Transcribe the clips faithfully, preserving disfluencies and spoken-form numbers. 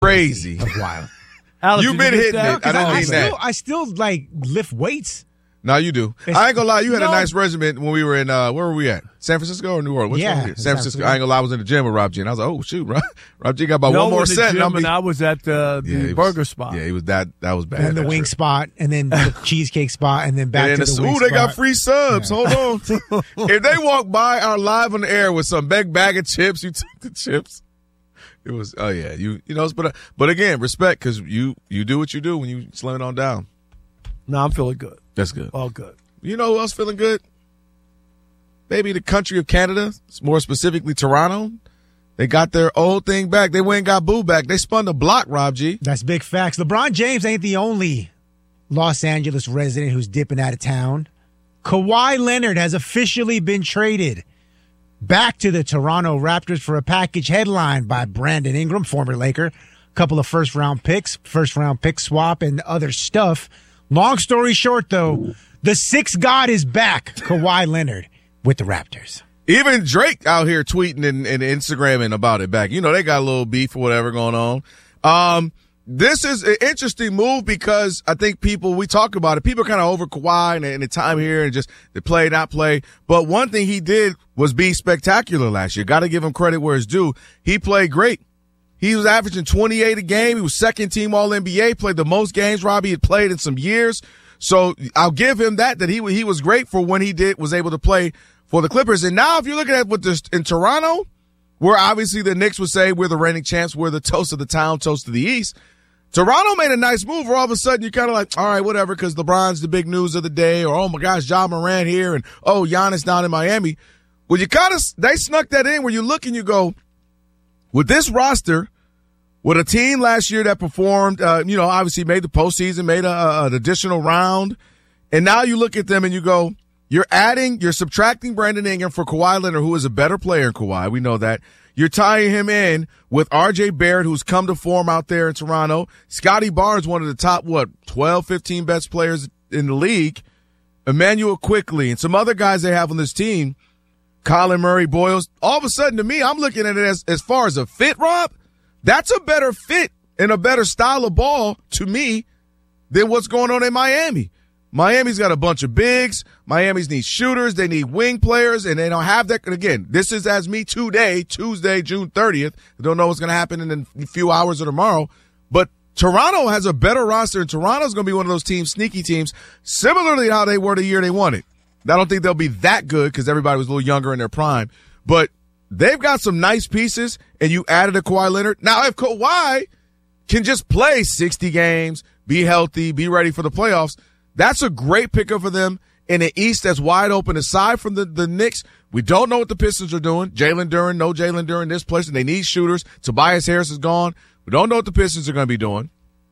crazy. That's wild. Alex, You've been hitting No, it. I didn't I, mean still, that. I still like lift weights. No, you do. I ain't gonna lie. You had No. a nice regimen when we were in. Uh, where were we at? San Francisco or New Orleans? Which Yeah, one were we at? San San Francisco. Francisco. I ain't gonna lie. I was in the gym with Rob G, and I was like, oh shoot, Rob, Rob G got about no, one more in the set. gym, and I'm and be- I was at the, the Yeah, he was- burger spot. Yeah, he was that. That was bad. And then the that wing trip. spot, and then the cheesecake spot, and then back And to then the the, wing ooh, they spot. got free subs. Hold on. If they walk by our live on the air with some big bag of chips, you took the chips. It was, oh yeah, you you know, but but again, respect because you you do what you do when you slam it on down. No, I'm feeling good. That's good. All good. You know who else feeling good? Maybe the country of Canada, more specifically Toronto. They got their old thing back. They went and got Boo back. They spun the block, Rob G. That's big facts. LeBron James ain't the only Los Angeles resident who's dipping out of town. Kawhi Leonard has officially been traded back to the Toronto Raptors for a package headlined by Brandon Ingram, former Laker, a couple of first-round picks, first-round pick swap, and other stuff. Long story short, though, the sixth god is back, Kawhi Leonard, with the Raptors. Even Drake out here tweeting and, and Instagramming about it back. You know, they got a little beef or whatever going on. Um, this is an interesting move because I think people, we talk about it, people are kind of over Kawhi and, and the time here and just the play, not play. But one thing he did was be spectacular last year. Got to give him credit where it's due. He played great. He was averaging twenty-eight a game. He was second team All N B A, played the most games Robbie had played in some years. So I'll give him that, that he he was great for when he did, was able to play for the Clippers. And now if you're looking at what this in Toronto, where obviously the Knicks would say we're the reigning champs, we're the toast of the town, toast of the East. Toronto made a nice move where all of a sudden you're kind of like, all right, whatever, because LeBron's the big news of the day, or oh my gosh, Ja Morant here, and oh, Giannis down in Miami. Well, you kind of, they snuck that in where you look and you go, with this roster, with a team last year that performed, uh, you know, obviously made the postseason, made a, a, an additional round, and now you look at them and you go, you're adding, you're subtracting Brandon Ingram for Kawhi Leonard, who is a better player than Kawhi. We know that. You're tying him in with R J Barrett, who's come to form out there in Toronto. Scotty Barnes, one of the top, what, twelve, fifteen best players in the league. Emmanuel Quickley and some other guys they have on this team. Colin Murray, Boyles. All of a sudden, to me, I'm looking at it as, as far as a fit, Rob. That's a better fit and a better style of ball to me than what's going on in Miami. Miami's got a bunch of bigs. Miami's need shooters. They need wing players, and they don't have that. And again, this is as me today, Tuesday, June thirtieth. I don't know what's going to happen in a few hours or tomorrow. But Toronto has a better roster, and Toronto's going to be one of those teams, sneaky teams, similarly to how they were the year they won it. I don't think they'll be that good because everybody was a little younger in their prime. But they've got some nice pieces, and you added a Kawhi Leonard. Now, if Kawhi can just play sixty games, be healthy, be ready for the playoffs, that's a great pickup for them in the East that's wide open. Aside from the, the Knicks, we don't know what the Pistons are doing. Jalen Duren, no Jalen Duren this place, and they need shooters. Tobias Harris is gone. We don't know what the Pistons are going to be doing.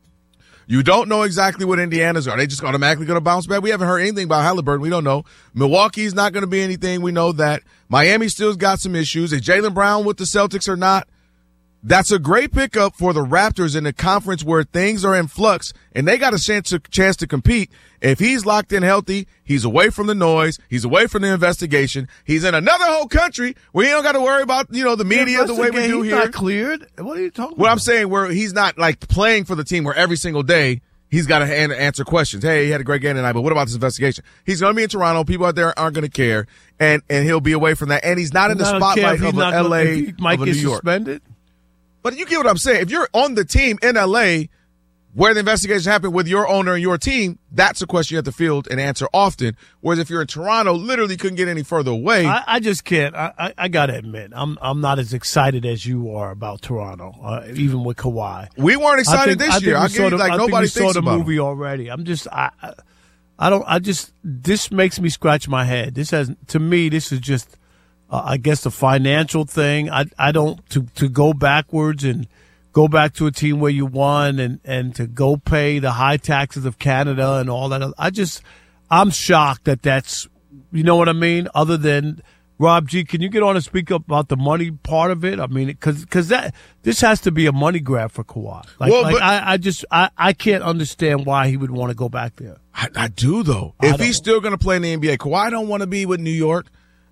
You don't know exactly what Indiana's are. Are they just automatically going to bounce back? We haven't heard anything about Halliburton. We don't know. Milwaukee's not going to be anything. We know that. Miami still's got some issues. Is Jaylen Brown with the Celtics or not? That's a great pickup for the Raptors in a conference where things are in flux, and they got a chance to, chance to compete. If he's locked in healthy, he's away from the noise, he's away from the investigation, he's in another whole country where he don't got to worry about, you know, the media the way we do he's here. Not cleared. What are you talking What about? I'm saying, where he's not like playing for the team where every single day he's got to answer questions. Hey, he had a great game tonight, but what about this investigation? He's going to be in Toronto. People out there aren't going to care, and and he'll be away from that. And he's not in the I don't spotlight care if of he's not L A, gonna- if he might of a get New York. suspended. But you get what I'm saying. If you're on the team in L A where the investigation happened with your owner and your team, that's a question you have to field and answer often. Whereas if you're in Toronto, literally couldn't get any further away. I, I just can't. I, I, I got to admit, I'm I'm not as excited as you are about Toronto, uh, even with Kawhi. We weren't excited I think, this I think year. we I saw give you, the- like I nobody think we thinks saw the about movie already. I'm just I, I I don't I just this makes me scratch my head. This has to me this is just uh, I guess a financial thing. I I don't to to go backwards and go back to a team where you won and and to go pay the high taxes of Canada and all that. I just I'm shocked that that's you know what I mean. Other than Rob G, can you get on and speak up about the money part of it? I mean, because because that this has to be a money grab for Kawhi. Like, Well, like but- I, I just I, I can't understand why he would want to go back there. I, I do though. I If don't. he's still going to play in the N B A, Kawhi don't want to be with New York.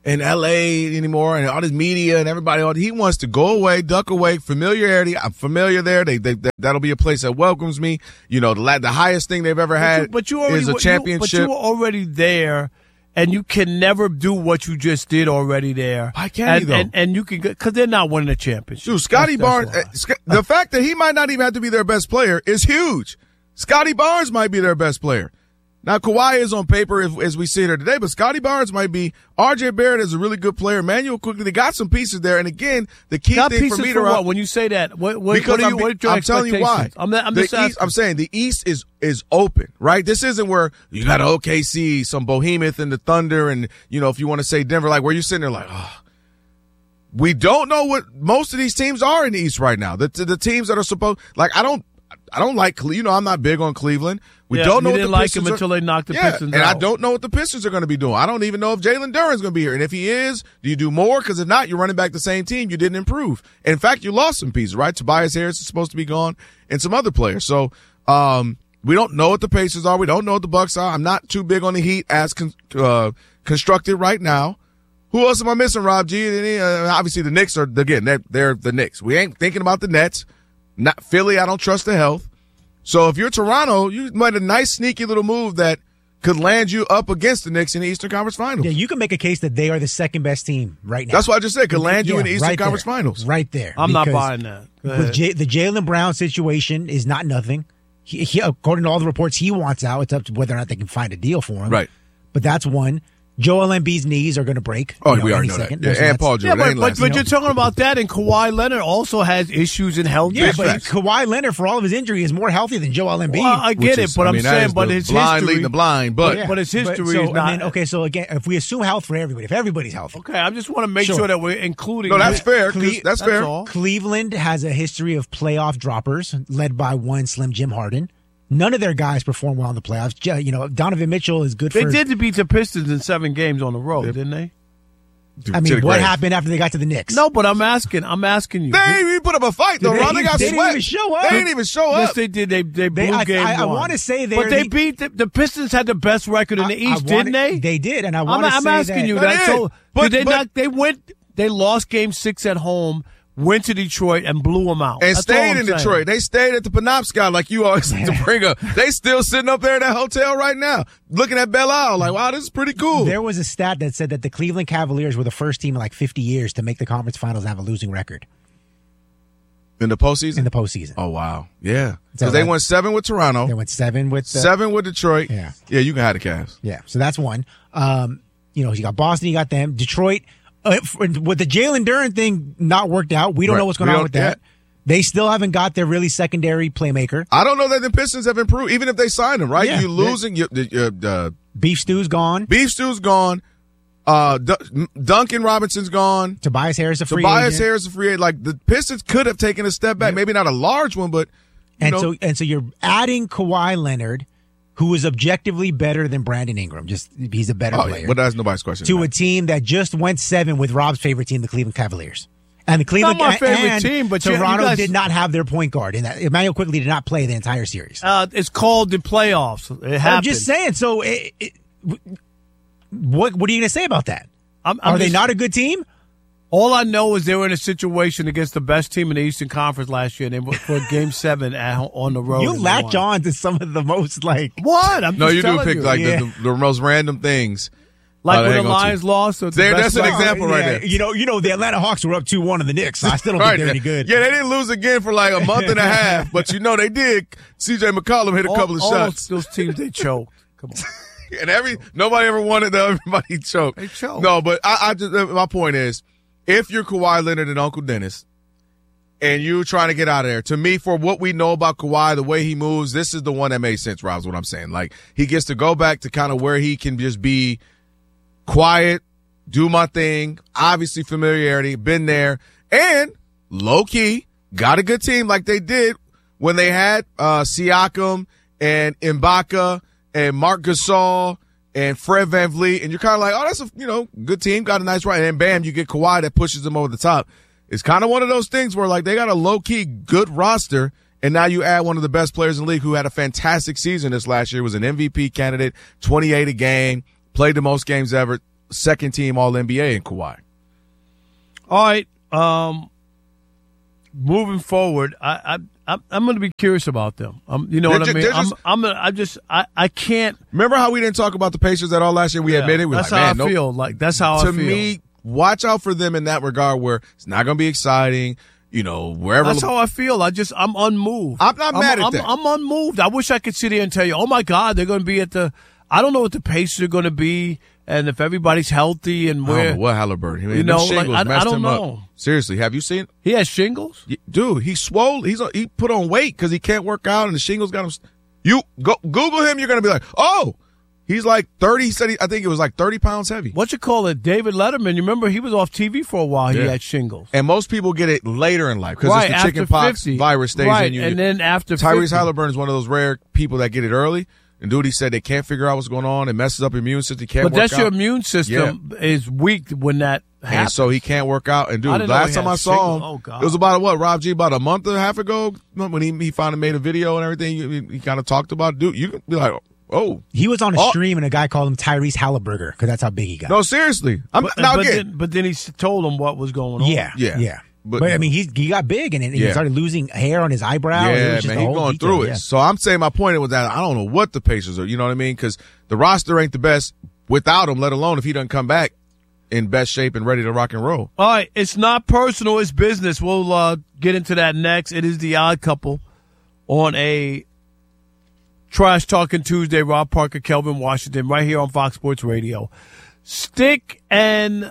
in L A anymore, and all this media and everybody. All, he wants to go away, duck away, familiarity. I'm familiar there. They, they, they that'll be a place that welcomes me. You know, the, the highest thing they've ever had but you, but you already, is a championship. You, but you were already there, and you can never do what you just did already there. Why can't and, he, though? And, and you can, because they're not winning a championship. Dude, Scotty That's- Barnes, that's uh, Sc- the fact that he might not even have to be their best player is huge. Scotty Barnes might be their best player. Now, Kawhi is on paper as, as we see here today, but Scotty Barnes might be. R J Barrett is a really good player. Emmanuel Quickly, they got some pieces there. And again, the key Got thing pieces for me for to what? When you say that, what, what, because what are you, I'm, what are your I'm telling you why. expectations? I'm, I'm the just East, asking. I'm saying the East is is open, right? This isn't where you got O K C, some behemoth and the Thunder, and you know if you want to say Denver, like where you're sitting there like, oh. We don't know what most of these teams are in the East right now. The the teams that are supposed, like I don't. I don't like, you know, I'm not big on Cleveland. We Yeah, don't know you what didn't the like Pistons him are, until they knocked the yeah, Pistons and out. I don't know what the Pistons are going to be doing. I don't even know if Jalen Duren's going to be here. And if he is, do you do more? Because if not, you're running back the same team. You didn't improve. In fact, you lost some pieces, right? Tobias Harris is supposed to be gone and some other players. So um, we don't know what the Pacers are. We don't know what the Bucks are. I'm not too big on the Heat as con- uh, constructed right now. Who else am I missing, Rob G? Uh, obviously, the Knicks are, again, they're, they're the Knicks. We ain't thinking about the Nets. Not Philly, I don't trust the health. So if you're Toronto, you made a nice, sneaky little move that could land you up against the Knicks in the Eastern Conference Finals. Yeah, you can make a case that they are the second best team right now. That's what I just said. Could land you Yeah, in the Eastern right Conference there. Finals. Right there. I'm not Because buying that. Go With ahead. J- the Jaylen Brown situation is not nothing. He, he, according to all the reports he wants out, it's up to whether or not they can find a deal for him. Right. But that's one. Joel Embiid's knees are going to break. Oh, you know, we already any know second. that. Yeah, So and that's- Paul George. Yeah, They but, ain't but, lasting. but you're talking about that, and Kawhi Leonard also has issues in health. Yeah, Big but facts. Kawhi Leonard, for all of his injury, is more healthy than Joel Embiid. Well, I get Which it, is- but I I'm mean, that saying, is but the his blind history. leading the blind. But Yeah. but his history so, is I not- mean, okay, so again, if we assume health for everybody, if everybody's healthy, Okay, I just want to make Sure. sure that we're including. no, that's that. fair. 'cause Cle- that's That's fair. all. Cleveland has a history of playoff droppers, led by one Slim Jim Harden. None of their guys perform well in the playoffs. Ju- You know, Donovan Mitchell is good They for. did beat the Pistons in seven games on the road, didn't they? Dude, I to mean, the what grave. happened after they got to the Knicks? No, but I'm asking. I'm asking you. They ain't even put up a fight, though, They- Ron. They got they didn't swept. even show up. They didn't even show Yes, up. they did. They they blew They- I- game I- I one. wanna say they're but they the- beat the, the Pistons had the best record in the I- I East, wanna- didn't they? They did, and I I'm, want to I'm say asking that, you They that. did. So But- did they but- not? They went. They lost Game Six at home. Went to Detroit and blew them out. And That's all stayed I'm in saying. Detroit. They stayed at the Penobscot like you always like to bring up. They still sitting up there in that hotel right now, looking at Belle Isle like, wow, this is pretty cool. There was a stat that said that the Cleveland Cavaliers were the first team in like fifty years to make the conference finals and have a losing record in the postseason? in the postseason. Oh, wow. Yeah. So Because they that- went seven with Toronto, They went seven with the, seven with Detroit. Yeah. Yeah, you can have the Cavs. Yeah, so that's one. Um, you know, you got Boston, you got them. Detroit, uh, with the Jalen Duren thing not worked out, we don't Right. know what's going We on don't- with that. They still haven't got their really secondary playmaker. I don't know that the Pistons have improved, even if they signed him, right? Yeah. You losing, you, the uh, uh, Beef Stew's gone. Beef Stew's gone. Uh, D- Duncan Robinson's gone. Tobias Harris a free Tobias agent. Harris is a free agent. Like the Pistons could have taken a step back, maybe not a large one, but you And know, so and so you're adding Kawhi Leonard, who is objectively better than Brandon Ingram. Just he's a better oh, player. yeah, but that's nobody's question. to a team that just went seven with Rob's favorite team, the Cleveland Cavaliers. And the Cleveland my favorite and team, but you- you Toronto guys- did not have their point guard in that. Emmanuel Quickly did not play the entire series. Uh, it's called the playoffs. It happened. I'm just saying. So, it, it, what what are you going to say about that? I'm, I'm Are they just- not a good team? All I know is they were in a situation against the best team in the Eastern Conference last year, and they went for Game Seven at, ho- on the road. You and they latch won. on to some of the most like. What? I'm no, just you do telling pick you. like Yeah. the, the, the most random things. like uh, when the hang on to. Lions lost. So it's the There- best that's an player. example right there. You know, you know, the Atlanta Hawks were up two one on the Knicks. So I still don't Right. think they're any good. Yeah, they didn't lose again for like a month and a half, but you know they did. C J McCollum hit a All- couple of all shots, Those, those teams they choked. Come on. and every nobody ever wanted to. Everybody choked. They choked. No, but I, I just my point is, if you're Kawhi Leonard and Uncle Dennis, and you're trying to get out of there, to me, for what we know about Kawhi, the way he moves, this is the one that made sense. Rob, is what I'm saying. Like he gets to go back to kind of where he can just be quiet, do my thing. Obviously, familiarity, been there, and low key got a good team like they did when they had uh, Siakam and Ibaka and Marc Gasol and Fred VanVleet, and you're kind of like, oh, that's a you know good team, got a nice run, and then bam, you get Kawhi that pushes them over the top. It's kind of one of those things where like they got a low key good roster, and now you add one of the best players in the league who had a fantastic season this last year, was an M V P candidate, twenty-eight a game, played the most games ever. second team All N B A in Kawhi. All right. Um, moving forward, I, I, I'm going to be curious about them. Um, you know They're what I ju- mean? they're I'm, just- I'm, a, I just, I, I can't. Remember how we didn't talk about the Pacers at all last year? We yeah, admitted we were that's like, how man, I nope. feel. Like that's how I To feel. me, watch out for them in that regard where it's not going to be exciting. You know, wherever. That's how I feel. I just, I'm unmoved. I'm not mad I'm, at I'm, that. I'm unmoved. I wish I could sit here and tell you, oh my God, they're going to be at the. I don't know what the Pacers are going to be, and if everybody's healthy and I don't where know what Halliburton. I mean, You them know, like, shingles I- I messed don't him know. up. Seriously, have you seen? he has shingles. Y- Dude, he swole. He's he put on weight because he can't work out, and the shingles got him. st- You go Google him. You're gonna be like, oh, he's like thirty. He said he, I think it was like thirty pounds heavy. What you call it, David Letterman? You remember he was off T V for a while. He Yeah. had shingles. And most people get it later in life because Right, it's the chicken after pox fifty. virus stays right, in you. and then after Tyrese fifty. Halliburton is one of those rare people that get it early. And dude, he said they can't figure out what's going on. It messes up your immune system. He can't But work that's your out. immune system is weak when that And happens. so he can't work out. And dude, I didn't know last he time had I saw shingles. him, Oh, God. it was about what Rob G about a month and a half ago when he he finally made a video and everything. He, he kind of talked about, dude. You can be like, oh, He was on a Oh. stream and a guy called him Tyrese Halliburger because that's how big he got. no, seriously. I'm But, now but again. then, but then he s- told him what was going on. Yeah, Yeah. yeah. But- But, I mean, he he got big and, and he Yeah. started losing hair on his eyebrow. It Yeah, was just man, a he's whole going detail, through it. yeah. So I'm saying my point was that I don't know what the Pacers are. You know what I mean? Because the roster ain't the best without him. Let alone if he doesn't come back in best shape and ready to rock and roll. All right, it's not personal, it's business. We'll uh, get into that next. It is the Odd Couple on a Trash Talking Tuesday. Rob Parker, Kelvin Washington, right here on Fox Sports Radio. Stick and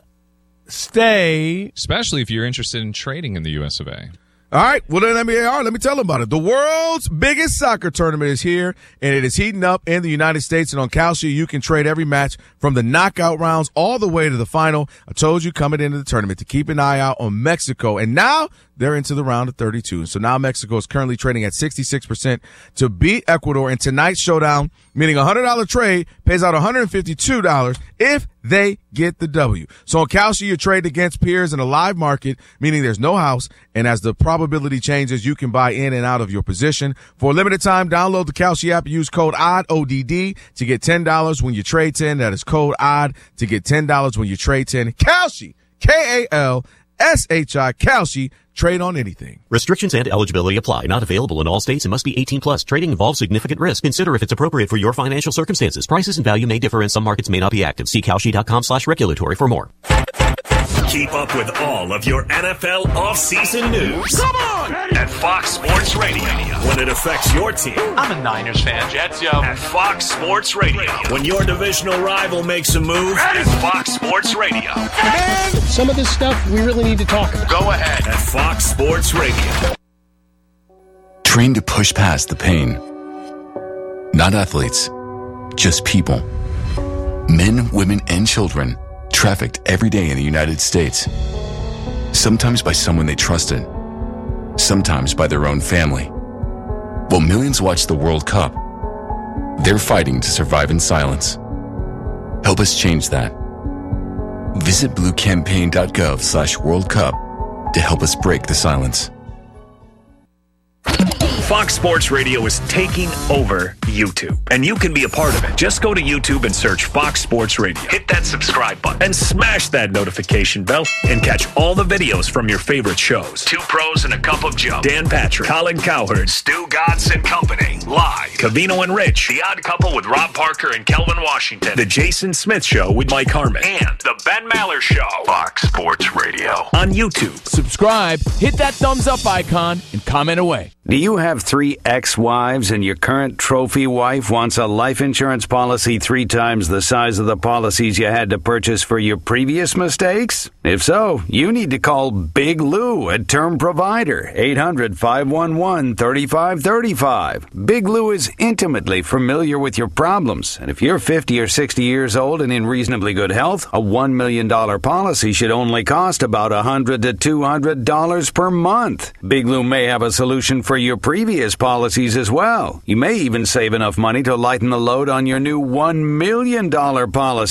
stay. Especially if you're interested in trading in the U S of A. All right, well, then N B A are. Let me tell them about it. The world's biggest soccer tournament is here, and it is heating up in the United States. And on Kalshi, you can trade every match from the knockout rounds all the way to the final. I told you coming into the tournament to keep an eye out on Mexico. And now they're into the round of thirty-two. So now Mexico is currently trading at sixty-six percent to beat Ecuador. And tonight's showdown, meaning a one hundred dollars trade, pays out one hundred fifty-two dollars if they get the W. So on Kalshi, you trade against peers in a live market, meaning there's no house. And as the probability changes, you can buy in and out of your position. For a limited time, download the Kalshi app. Use code O D D, O D D, to get ten dollars when you trade ten. That is code O D D to get ten dollars when you trade ten. Kalshi, K A L S H I, Kalshi. Trade on anything. Restrictions and eligibility apply. Not available in all states and must be eighteen plus. Trading involves significant risk. Consider if it's appropriate for your financial circumstances. Prices and value may differ and some markets may not be active. See Kalshi.com slash regulatory for more. Keep up with all of your N F L offseason news. Come on! At Fox Sports Radio. When it affects your team. I'm a Niners fan. Jets, yo. At Fox Sports Radio. When your divisional rival makes a move. At Fox Sports Radio. Some of this stuff we really need to talk about. Go ahead. At Fox Sports Radio. Trained to push past the pain. Not athletes, just people. Men, women, and children trafficked every day in the United States. Sometimes by someone they trusted. Sometimes by their own family. While millions watch the World Cup, they're fighting to survive in silence. Help us change that. Visit bluecampaign.gov slash World Cup to help us break the silence. Fox Sports Radio is taking over YouTube, and you can be a part of it. Just go to YouTube and search Fox Sports Radio. Hit that subscribe button and smash that notification bell and catch all the videos from your favorite shows. Two Pros and a Cup of Joe. Dan Patrick, Colin Cowherd, Stu Godson and Company. Live. Cavino and Rich. The Odd Couple with Rob Parker and Kelvin Washington. The Jason Smith Show with Mike Harmon. And The Ben Maller Show. Fox Sports Radio. On YouTube. Subscribe, hit that thumbs up icon, and comment away. Do you have three ex-wives and your current trophy wife wants a life insurance policy three times the size of the policies you had to purchase for your previous mistakes? If so, you need to call Big Lou at Term Provider, eight hundred, five one one, three five three five. Big Lou is intimately familiar with your problems, and if you're fifty or sixty years old and in reasonably good health, a one million dollars policy should only cost about one hundred to two hundred dollars per month. Big Lou may have a solution for your previous policies as well. You may even save enough money to lighten the load on your new one million dollars policy.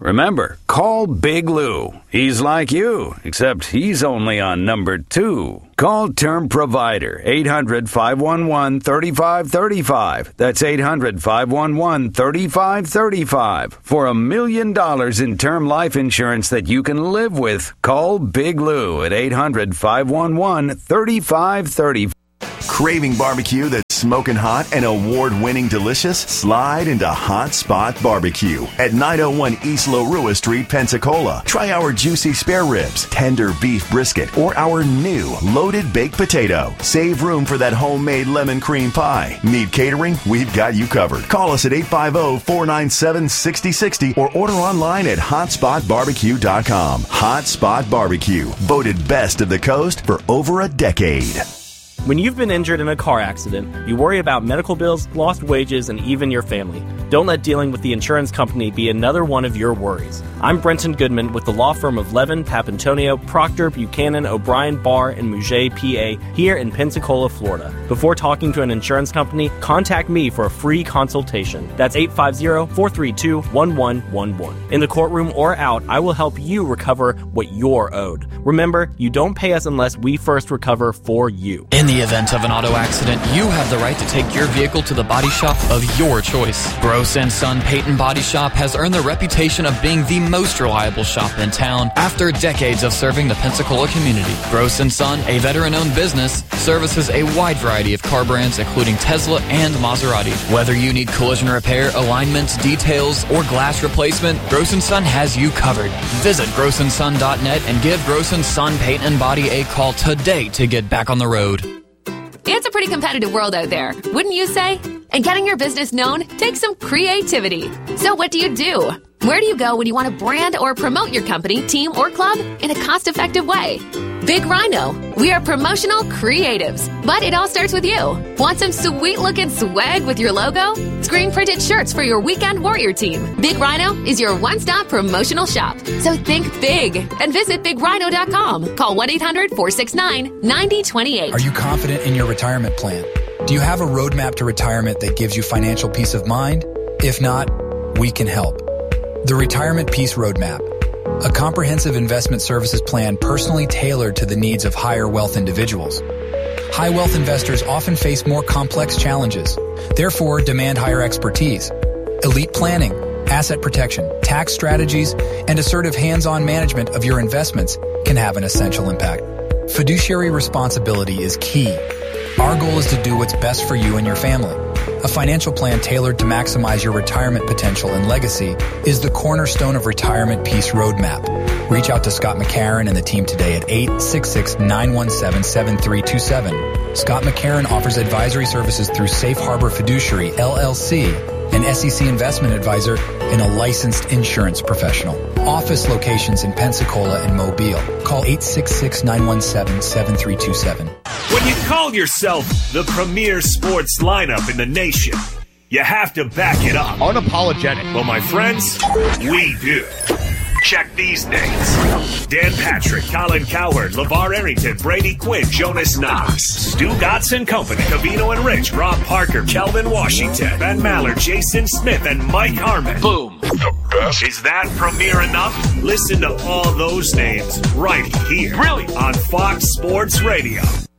Remember, call Big Lou. He's like you, except he's only on number two. Call Term Provider, eight hundred, five one one, three five three five. That's eight hundred, five one one, three five three five. For a million dollars in term life insurance that you can live with, call Big Lou at eight hundred, five one one, three five three five. Craving barbecue that's smoking hot and award-winning delicious? Slide into Hot Spot Barbecue at nine oh one East Larua Street, Pensacola. Try our juicy spare ribs, tender beef brisket, or our new loaded baked potato. Save room for that homemade lemon cream pie. Need catering? We've got you covered. Call us at eight five zero, four nine seven, six zero six zero or order online at hot spot barbecue dot com. Hot Spot Barbecue, voted best of the coast for over a decade. When you've been injured in a car accident, you worry about medical bills, lost wages, and even your family. Don't let dealing with the insurance company be another one of your worries. I'm Brenton Goodman with the law firm of Levin, Papantonio, Proctor, Buchanan, O'Brien, Barr, and Mouget, P A, here in Pensacola, Florida. Before talking to an insurance company, contact me for a free consultation. That's eight five zero, four three two, one one one one. In the courtroom or out, I will help you recover what you're owed. Remember, you don't pay us unless we first recover for you. In the event of an auto accident, you have the right to take your vehicle to the body shop of your choice. Gross and Son Payton Body Shop has earned the reputation of being the most reliable shop in town after decades of serving the Pensacola community. Gross and Son, a veteran-owned business, services a wide variety of car brands including Tesla and Maserati. Whether you need collision repair, alignments, details, or glass replacement, Gross and Son has you covered. Visit gross and son dot net and give Gross and Son Payton Body a call today to get back on the road. It's a pretty competitive world out there, wouldn't you say? And getting your business known takes some creativity. So what do you do? Where do you go when you want to brand or promote your company, team, or club in a cost-effective way? Big Rhino. We are promotional creatives, but it all starts with you. Want some sweet-looking swag with your logo? Screen-printed shirts for your weekend warrior team. Big Rhino is your one-stop promotional shop. So think big and visit big rhino dot com. Call one eight hundred, four six nine, nine zero two eight. Are you confident in your retirement plan? Do you have a roadmap to retirement that gives you financial peace of mind? If not, we can help. The Retirement Peace Roadmap, a comprehensive investment services plan personally tailored to the needs of higher wealth individuals. High wealth investors often face more complex challenges, therefore demand higher expertise. Elite planning, asset protection, tax strategies, and assertive hands-on management of your investments can have an essential impact. Fiduciary responsibility is key. Our goal is to do what's best for you and your family. A financial plan tailored to maximize your retirement potential and legacy is the cornerstone of Retirement Peace Roadmap. Reach out to Scott McCarron and the team today at eight six six, nine one seven, seven three two seven. Scott McCarron offers advisory services through Safe Harbor Fiduciary, L L C, an S E C investment advisor, and a licensed insurance professional. Office locations in Pensacola and Mobile. Call eight six six, nine one seven, seven three two seven. When you call yourself the premier sports lineup in the nation, you have to back it up. Unapologetic. Well, my friends, we do. Check these names. Dan Patrick, Colin Cowherd, LeVar Arrington, Brady Quinn, Jonas Knox, Stu Gotts and Company, Covino and Rich, Rob Parker, Kelvin Washington, Ben Maller, Jason Smith, and Mike Harmon. Boom. The best. Is that premier enough? Listen to all those names right here. Brilliant. On Fox Sports Radio.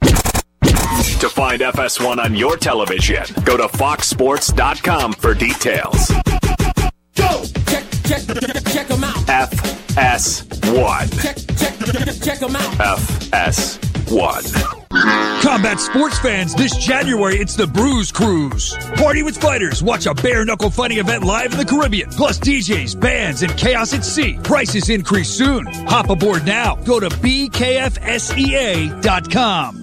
To find F S one on your television, go to fox sports dot com for details. Go! Check, check, check them out. F S one. Check, check, check them out. F S one. Combat sports fans, this January it's the Bruise Cruise. Party with fighters, watch a bare-knuckle fighting event live in the Caribbean. Plus D Js, bands, and chaos at sea. Prices increase soon. Hop aboard now. Go to B K F S E A dot com.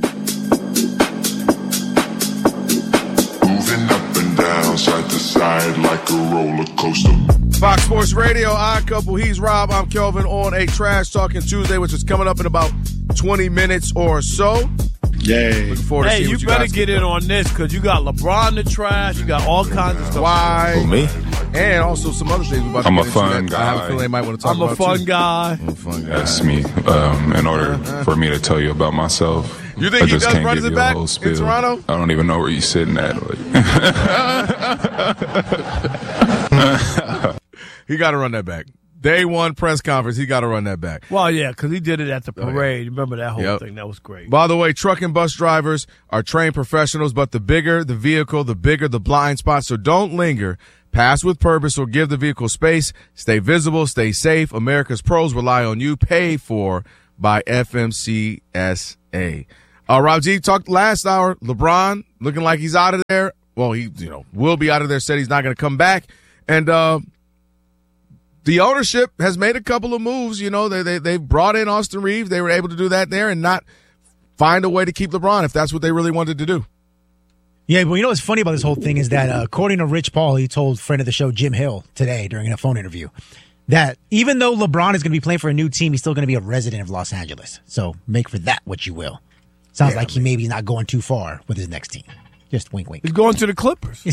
Moving up and down, side to side like a roller coaster. Fox Sports Radio, Odd Couple. He's Rob. I'm Kelvin on a Trash Talking Tuesday, which is coming up in about twenty minutes or so. Yay. Looking forward to hey, seeing you what you better guys get in on this because you got LeBron to trash. You got all kinds of stuff. Why? Who, me? And also some other things. We're about I'm to a get fun into that. guy. I have a feeling they might want to talk I'm about a fun too. guy. I'm a fun guy. That's me. Um, in order for me to tell you about myself, You think I he just does can't runs give it you back a whole in spiel. Toronto? I don't even know where you're sitting at. He got to run that back. Day one press conference. He got to run that back. Well, yeah, because he did it at the parade. Oh, yeah. Remember that whole Yep. thing? That was great. By the way, truck and bus drivers are trained professionals, but the bigger the vehicle, the bigger the blind spot. So don't linger. Pass with purpose or give the vehicle space. Stay visible. Stay safe. America's pros rely on you. Paid for by F M C S A. Uh, Rob G talked last hour. LeBron looking like he's out of there. Well, he, you know, will be out of there. Said he's not going to come back. And, uh, the ownership has made a couple of moves. You know, they, they, they brought in Austin Reeves. They were able to do that there and not find a way to keep LeBron if that's what they really wanted to do. Yeah, but you know what's funny about this whole thing is that uh, according to Rich Paul, he told friend of the show Jim Hill today during a phone interview that even though LeBron is going to be playing for a new team, he's still going to be a resident of Los Angeles. So make for that what you will. Sounds Yeah, like he maybe not going too far with his next team. Just wink, wink. He's going to the Clippers.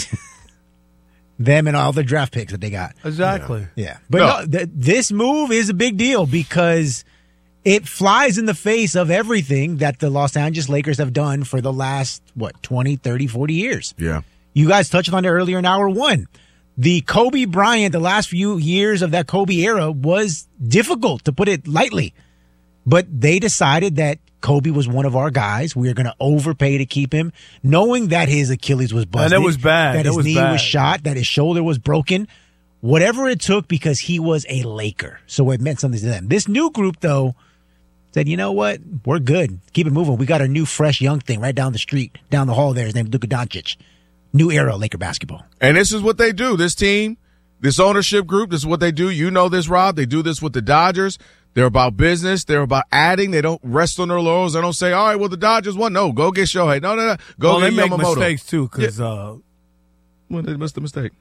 Them and all the draft picks that they got. Exactly. Yeah. yeah. But No. no, th- this move is a big deal because it flies in the face of everything that the Los Angeles Lakers have done for the last, what, twenty, thirty, forty years. Yeah. You guys touched on it earlier in hour one. The Kobe Bryant, the last few years of that Kobe era was difficult, to put it lightly. But they decided that Kobe was one of our guys. We are going to overpay to keep him, knowing that his Achilles was busted. And it was bad. That That his was knee bad. was shot, that his shoulder was broken. Whatever it took, because he was a Laker. So it meant something to them. This new group, though, said, you know what? We're good. Keep it moving. We got a new, fresh, young thing right down the street, down the hall there. His name is Luka Doncic. New era of Laker basketball. And this is what they do. This team, this ownership group, this is what they do. You know this, Rob. They do this with the Dodgers. They're about business. They're about adding. They don't rest on their laurels. They don't say, all right, well, the Dodgers won. No, go get Shohei. No, no, no. Go well, get they make Yamamoto. mistakes, too, because Yeah. uh, When they missed the mistake.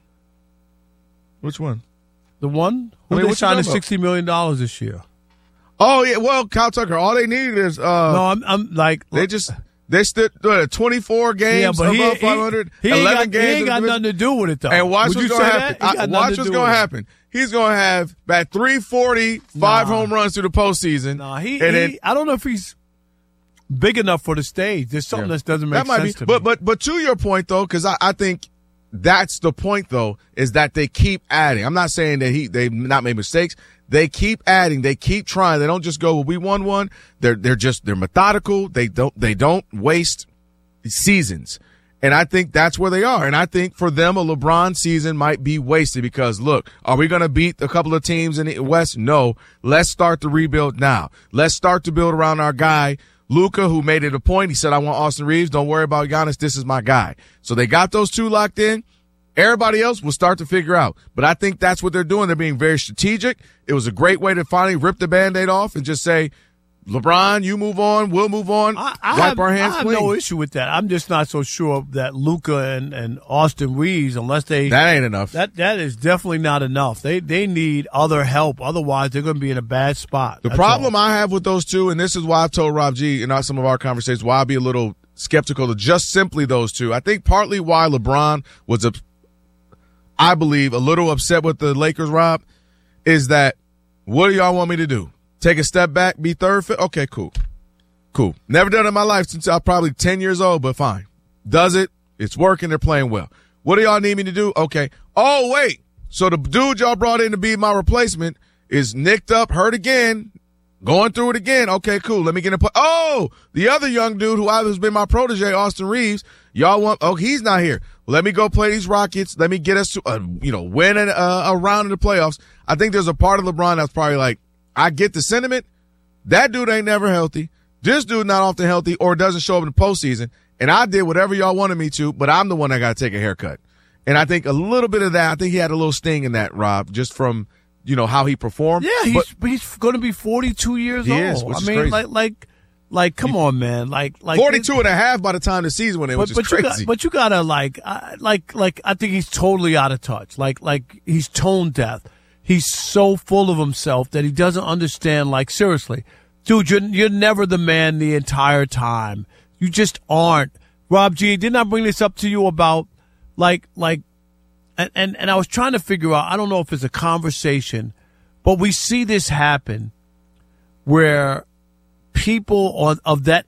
Which one? the one I who mean, they what you signed talking is about? sixty million dollars this year. Oh, yeah. Well, Kyle Tucker, all they need is. Uh, no, I'm, I'm like. They just. They stood what, twenty-four games Yeah, but he- above he- five hundred. he ain't eleven got- games. he ain't in got the nothing to do with it, though. And watch Would what's you going to say happen. that? He got I- nothing watch to what's do going to with it. happen. He's going to have about three forty, five Nah. home runs through the postseason. Nah, he, and he- then, I don't know if he's big enough for the stage. There's something Yeah. that doesn't make that might sense be, to but me. but but to your point though, because I, I think that's the point though, is that they keep adding. I'm not saying that he they've not made mistakes. They keep adding. They keep trying. They don't just go, well, we won one. They're they're just they're methodical. They don't they don't waste seasons. And I think that's where they are. And I think for them, a LeBron season might be wasted because, look, are we going to beat a couple of teams in the West? No. Let's start the rebuild now. Let's start to build around our guy, Luka, who made it a point. He said, I want Austin Reeves. Don't worry about Giannis. This is my guy. So they got those two locked in. Everybody else will start to figure out. But I think that's what they're doing. They're being very strategic. It was a great way to finally rip the Band-Aid off and just say, LeBron, you move on, we'll move on, I, I wipe have, our hands I have clean. no issue with that. I'm just not so sure that Luka and, and Austin Reeves, unless they That ain't enough. that that is definitely not enough. They they need other help. Otherwise, they're going to be in a bad spot. The That's problem all. I have with those two, and this is why I've told Rob G in our, some of our conversations, why I'd be a little skeptical of just simply those two. I think partly why LeBron was, a, I believe, a little upset with the Lakers, Rob, is that what do y'all want me to do? Take a step back, be third, fifth? Okay, cool. Cool. Never done it in my life since I'm probably ten years old, but fine. Does it? It's working. They're playing well. What do y'all need me to do? Okay. Oh, wait. So the dude y'all brought in to be my replacement is nicked up, hurt again, going through it again. Okay, cool. Let me get in play. Oh, the other young dude who has been my protege, Austin Reeves, y'all want, oh, he's not here. Let me go play these Rockets. Let me get us to, uh, you know, win a, a round in the playoffs. I think there's a part of LeBron that's probably like, I get the sentiment. That dude ain't never healthy. This dude not often healthy or doesn't show up in the postseason. And I did whatever y'all wanted me to, but I'm the one that got to take a haircut. And I think a little bit of that, I think he had a little sting in that, Rob, just from, you know, how he performed. Yeah, he's but, but he's going to be forty-two years He old. is, which I is mean, crazy. like like like come on, man. Like like forty-two and a half by the time the season went in, which but, is but crazy. You got, but you gotta like, uh, like, like. I think he's totally out of touch. Like, like he's tone deaf. He's so full of himself that he doesn't understand. Like, seriously, dude, you're you're never the man the entire time. You just aren't. Rob G, didn't I bring this up to you about like, like, and and and I was trying to figure out. I don't know if it's a conversation, but we see this happen where people on of that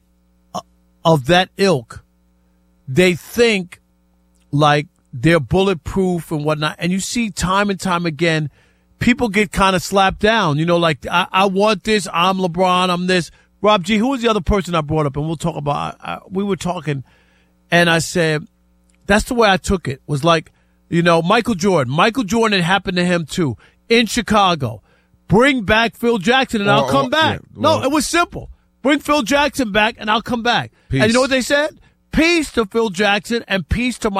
of that ilk, they think like they're bulletproof and whatnot. And you see time and time again, people get kind of slapped down. You know, like, I, I want this, I'm LeBron, I'm this. Rob G, who was the other person I brought up? And we'll talk about, I, I, we were talking, and I said, that's the way I took it. Was like, you know, Michael Jordan. Michael Jordan, it happened to him too. In Chicago. Bring back Phil Jackson and I'll Or- come or- back. yeah, well- no, it was simple. Bring Phil Jackson back and I'll come back. Peace. And you know what they said? Peace to Phil Jackson and peace to